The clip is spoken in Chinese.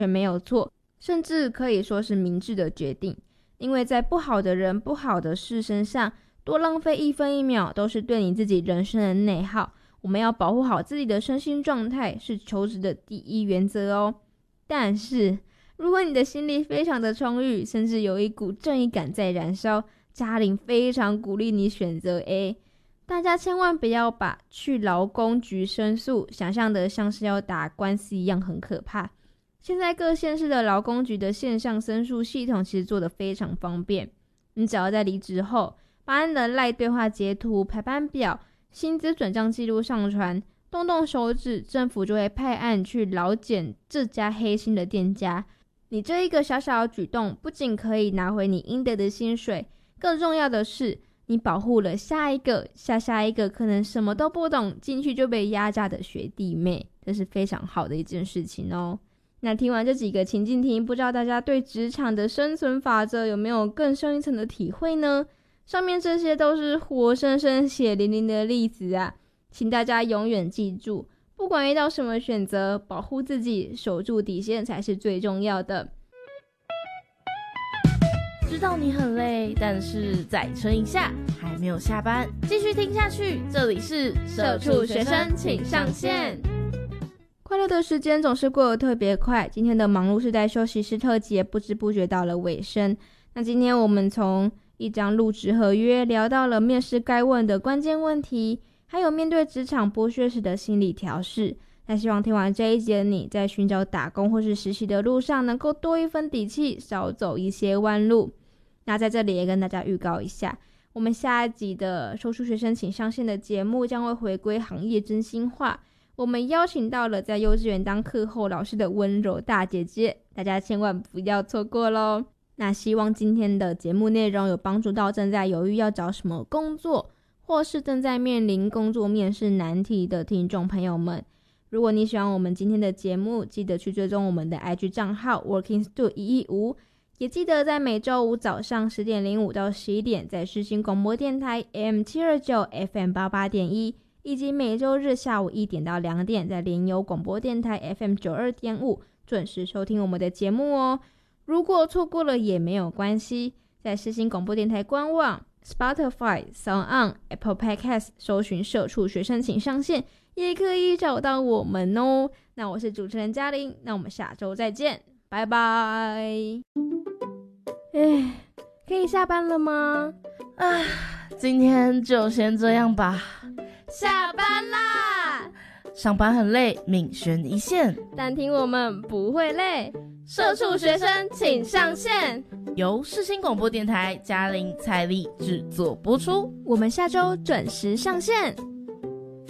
全没有错，甚至可以说是明智的决定。因为在不好的人、不好的事身上多浪费1分1秒都是对你自己人生的内耗。我们要保护好自己的身心状态是求职的第一原则哦。但是如果你的心力非常的充裕，甚至有一股正义感在燃烧，嘉玲非常鼓励你选择 A。 大家千万不要把去劳工局申诉想象的像是要打官司一样很可怕。现在各县市的劳工局的线上申诉系统其实做得非常方便，你只要在离职后把你的LINE对话截图、排班表、薪资转账记录上传，动动手指，政府就会派案去劳检这家黑心的店家。你这一个小小的举动不仅可以拿回你应得的薪水，更重要的是你保护了下一个、下一个可能什么都不懂进去就被压榨的学弟妹，这是非常好的一件事情哦。那听完这几个情境题，不知道大家对职场的生存法则有没有更深一层的体会呢？上面这些都是活生生血淋淋的例子啊，请大家永远记住，不管遇到什么选择，保护自己，守住底线才是最重要的。 知道你很累，但是再撑一下，还没有下班，继续听下去。这里是社畜学生请上线。 快乐的时间总是过得特别快，今天的忙碌世代休息室特辑也不知不觉到了尾声。那今天我们从一张入职合约聊到了面试该问的关键问题，还有面对职场剥削时的心理调试。那希望听完这一集的你，在寻找打工或是实习的路上能够多一分底气，少走一些弯路。那在这里也跟大家预告一下，我们下一集的社畜学生请上线的节目将会回归行业真心话，我们邀请到了在幼稚园当课后老师的温柔大姐姐，大家千万不要错过咯。那希望今天的节目内容有帮助到正在犹豫要找什么工作，或是正在面临工作面试难题的听众朋友们。如果你喜欢我们今天的节目，记得去追踪我们的 IG 账号 workingstu115， 也记得在每周五早上10点05到11点在世新广播电台 AM729 FM88.1， 以及每周日下午1点到2点在联友广播电台 FM92.5 准时收听我们的节目哦。如果错过了也没有关系，在世新广播电台官网、Spotify、SoundOn、Apple Podcast 搜寻社畜学生请上线，也可以找到我们哦。那我是主持人嘉玲，那我们下周再见，拜拜。可以下班了吗？ 今天就先这样吧。 下班啦！ 上班很累，命悬一线， 但听我们不会累。社畜学生请上线， 由世新广播电台嘉玲、蔡丽制作播出。 我们下周准时上线。